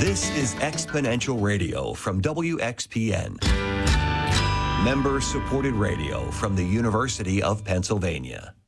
This is Exponential Radio from WXPN. Member-supported radio from the University of Pennsylvania.